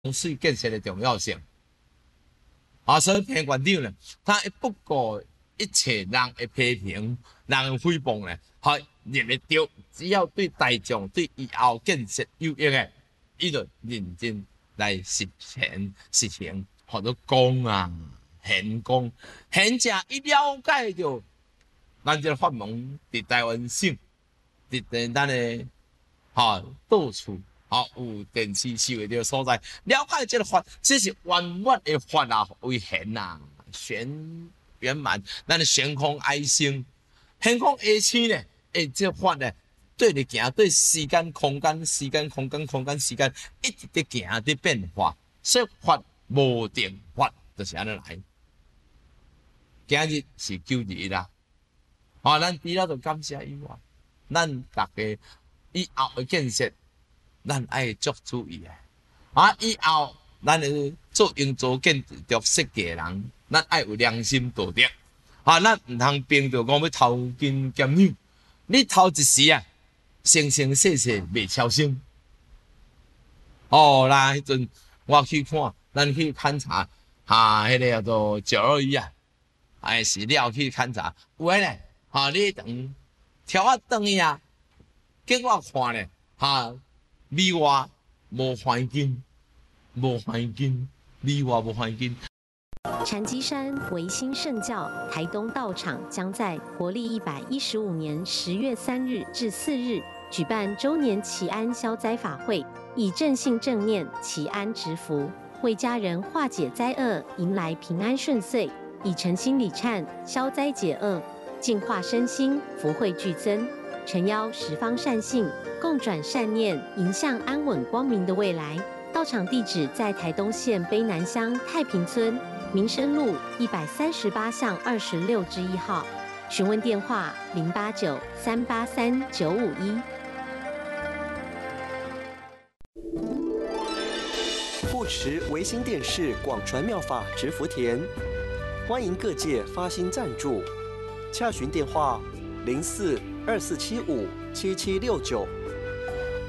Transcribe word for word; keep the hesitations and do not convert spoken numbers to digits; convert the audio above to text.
水建设的重要性。啊，所以田馆长呢，他不顾一切人的批评、人的诽谤呢，他认为对，只要对大众、对以后建设有益的，伊就认真来实现、实行，或者讲啊、现讲，现者一了解到咱这个法门伫台湾省，伫咱的哈到处。好，有电视收的着所在，了解这个法，这是圆满的法啊，为玄啊，玄圆满，咱的玄空哀生，玄空哀生呢，诶，这法呢，对你行，对时间、空间、时间、空间、空间、时间，一直在行在变化，说法无定法，就是安尼来。今日是九二一啦，啊，咱除了就感谢以外，咱大家以后的建设。咱爱足注意诶，啊！以后咱的做营造建筑设计的人，咱爱有良心道德，啊！咱毋通凭着讲要偷金减两，你偷一时啊，生生世世袂超生。哦啦，迄阵我去看，咱去勘察，哈，迄、那个叫做九二一啊，哎是了去勘察，有诶咧，哈，你等挑啊转去啊，结果看咧，哈。里外无环境，无环境，里外无环境。 禅机山维新圣教台东道场将在国历一百一十五年十月三日至四日举办周年祈安消灾法会，以正信正念祈安植福，为家人化解灾厄，迎来平安顺遂；以诚心礼忏消灾解厄，净化身心，福慧俱增。诚邀十方善信共转善念，迎向安稳光明的未来。道场地址在台东县卑南乡太平村民生路一百三十八巷二十六之一号。询问电话零八九三八三九五一。 护持维新电视广传妙法植福田，欢迎各界发心赞助，洽询电话零四二四七五七七六九。